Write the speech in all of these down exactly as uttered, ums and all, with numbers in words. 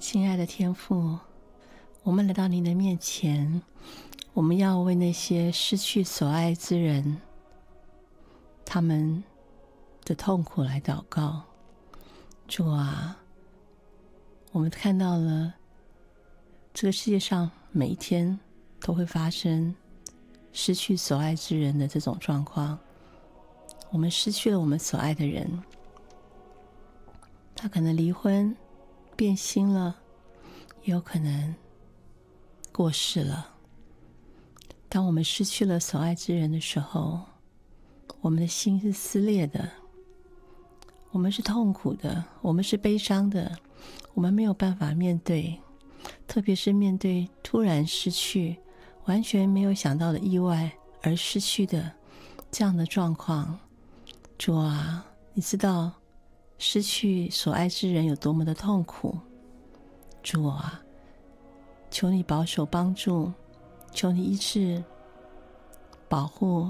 亲爱的天父，我们来到您的面前，我们要为那些失去所爱之人他们的痛苦来祷告。主啊，我们看到了这个世界上每一天都会发生失去所爱之人的这种状况。我们失去了我们所爱的人，他可能离婚变心了，也有可能过世了。当我们失去了所爱之人的时候，我们的心是撕裂的，我们是痛苦的，我们是悲伤的，我们没有办法面对，特别是面对突然失去完全没有想到的意外而失去的这样的状况。主啊，你知道失去所爱之人有多么的痛苦。主啊，求你保守帮助，求你医治保护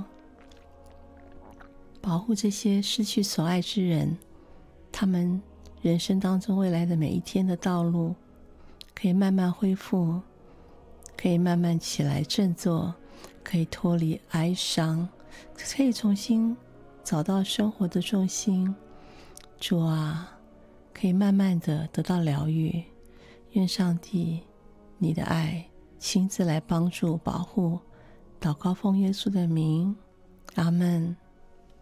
保护这些失去所爱之人，他们人生当中未来的每一天的道路可以慢慢恢复，可以慢慢起来振作，可以脱离哀伤，可以重新找到生活的重心。主啊，可以慢慢的得到疗愈。愿上帝你的爱亲自来帮助保护，祷告奉耶稣的名，阿们。